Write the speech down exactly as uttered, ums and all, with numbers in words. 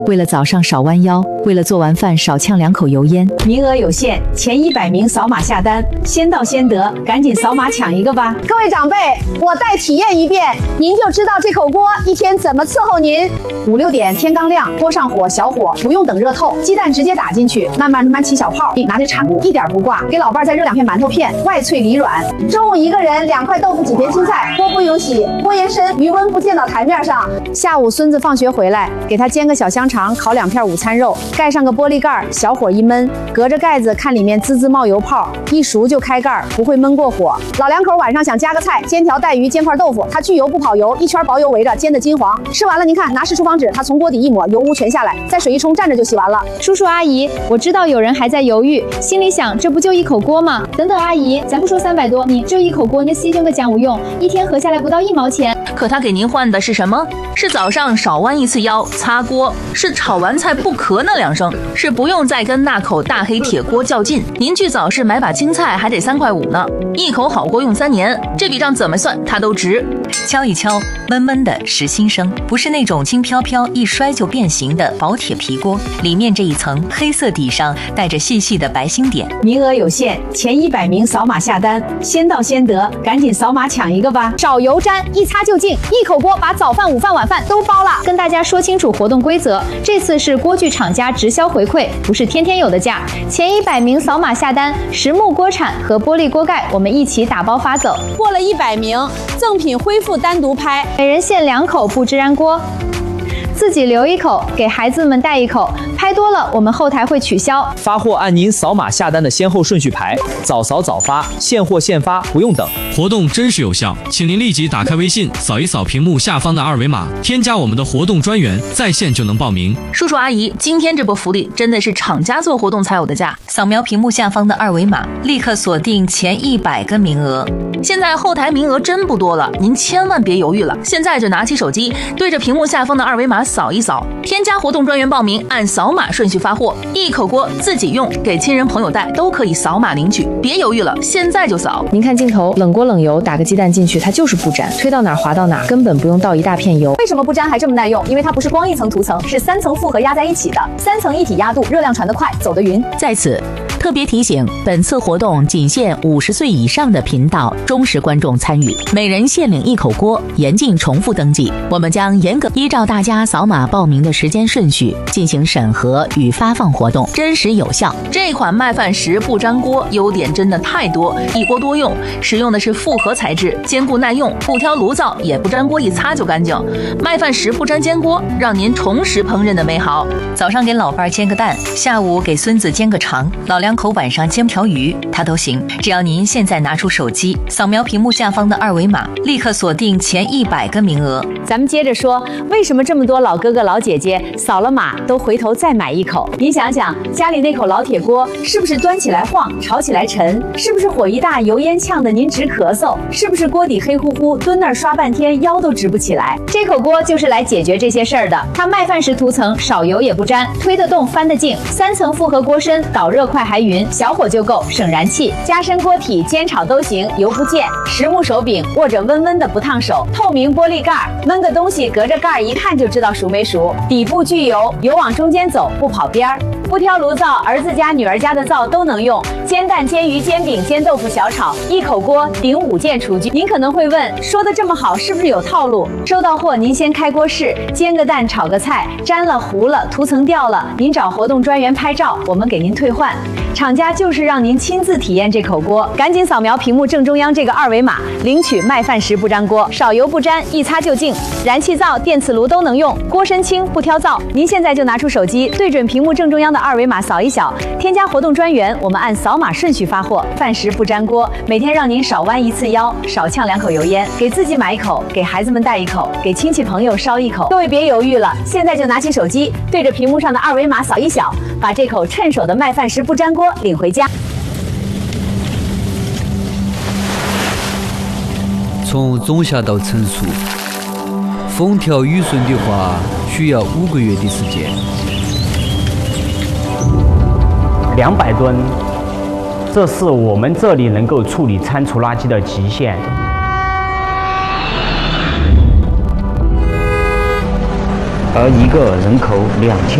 为了早上少弯腰，为了做完饭少呛两口油烟。 名额有限，前一百名扫码下单，先到先得，赶紧扫码抢一个吧！ 各位长辈，我再体验一遍，您就知道这口锅一天怎么伺候您。五六点天刚亮，锅上火小火，不用等热透，鸡蛋直接打进去，慢慢慢慢起小泡，拿着铲一点不挂，给老伴再热两片馒头片，外脆里软。中午一个人两块豆腐几片青菜，锅不用洗，锅沿深，余温不溅到台面上。下午孙子放学回来，给他煎个小香肠，烤两片午餐肉，盖上个玻璃盖，小火一焖，隔着盖子看里面滋滋冒油泡，一熟就开盖，不会焖过火。老两口晚上想加个菜，煎条带鱼，煎块豆腐，他去油不跑油，一圈薄油围着，煎的金黄。吃完了您看，拿湿厨房纸，他从锅底一抹，油污全下来，再水一冲，蘸着就洗完了。 叔叔阿姨，我知道有人还在犹豫，心里想这不就一口锅吗？等等阿姨，咱不说三百多，你这一口锅那牺牲个讲无用，一天合下来不到一毛钱。 可他给您换的是什么？是早上少弯一次腰，擦锅，是炒完菜不咳那两声，是不用再跟那口大黑铁锅较劲。您去早市买把青菜还得三块五呢，一口好锅用三年，这笔账怎么算它都值。 敲一敲，闷闷的实心声，不是那种轻飘飘一摔就变形的薄铁皮锅，里面这一层黑色底上带着细细的白星点。 名额有限，前一百名扫码下单，先到先得，赶紧扫码抢一个吧！ 少油沾，一擦就净，一口锅把早饭、午饭、晚饭都包了。 跟大家说清楚活动规则，这次是锅具厂家直销回馈，不是天天有的价。前一百名扫码下单，实木锅铲和玻璃锅盖我们一起打包发走。 过了一百名，赠品恢复单独拍， 每人限两口不支燃锅。自己留一口，给孩子们带一口，拍多了我们后台会取消。 发货按您扫码下单的先后顺序排，早扫早发，现货现发，不用等。 活动真实有效，请您立即打开微信，扫一扫屏幕下方的二维码，添加我们的活动专员，在线就能报名。 叔叔阿姨，今天这波福利真的是厂家做活动才有的价。 扫描屏幕下方的二维码，立刻锁定前一百个名额。 现在后台名额真不多了，您千万别犹豫了，现在就拿起手机，对着屏幕下方的二维码扫一扫，添加活动专员报名，按扫码顺序发货，一口锅自己用，给亲人朋友带都可以扫码领取，别犹豫了，现在就扫。 您看镜头，冷锅冷油，打个鸡蛋进去，它就是不粘，推到哪儿滑到哪儿，根本不用倒一大片油。 为什么不粘还这么耐用？因为它不是光一层涂层，是三层复合压在一起的，三层一体压度，热量传得快，走得匀。 在此特别提醒，本次活动仅限五十岁以上的频道忠实观众参与，每人限领一口锅，严禁重复登记。我们将严格依照大家扫码报名的时间顺序进行审核与发放活动，真实有效。 这款麦饭石不粘锅优点真的太多，一锅多用，使用的是复合材质，坚固耐用，不挑炉灶，也不粘锅，一擦就干净。麦饭石不粘煎锅，让您重拾烹饪的美好。 早上给老伴煎个蛋，下午给孙子煎个肠，老两口晚上煎条鱼，它都行。只要您现在拿出手机，扫描屏幕下方的二维码，立刻锁定前一百个名额。 咱们接着说，为什么这么多老哥哥老姐姐扫了码都回头再买一口？您想想，家里那口老铁锅是不是端起来晃，炒起来沉？是不是火一大，油烟呛得您直咳嗽？是不是锅底黑乎乎，蹲那儿刷半天腰都直不起来？这口锅就是来解决这些事儿的。它麦饭石涂层，少油也不粘，推得动翻得净，三层复合锅身，导热快还匀，小火就够，省燃气。加深锅体，煎炒都行，油不溅。实木手柄，握着温温的不烫手。透明玻璃盖，焖个东西隔着盖一看就知道熟没熟。底部聚油，油往中间走，不跑边儿。不挑炉灶，儿子家女儿家的灶都能用。煎蛋、煎鱼、煎饼、煎豆腐、小炒，一口锅顶五件厨具。您可能会问，说的这么好，是不是有套路？收到货您先开锅试，煎个蛋，炒个菜，粘了糊了，涂层掉了，您找活动专员拍照，我们给您退换。厂家就是让您亲自体验这口锅，赶紧扫描屏幕正中央这个二维码，领取麦饭石不粘锅，少油不粘，一擦就净，燃气灶、电磁炉都能用，锅身轻不挑灶。您现在就拿出手机，对准屏幕正中央的二维码扫一扫，添加活动专员，我们按扫码顺序发货。饭石不粘锅，每天让您少弯一次腰，少呛两口油烟，给自己买一口，给孩子们带一口，给亲戚朋友烧一口。各位别犹豫了，现在就拿起手机，对着屏幕上的二维码扫一扫，把这口趁手的麦饭石不粘锅领回家。 从种下到成熟，风调雨顺的话，需要五个月的时间。 两百吨，这是我们这里能够处理餐厨垃圾的极限。 而一个人口两千。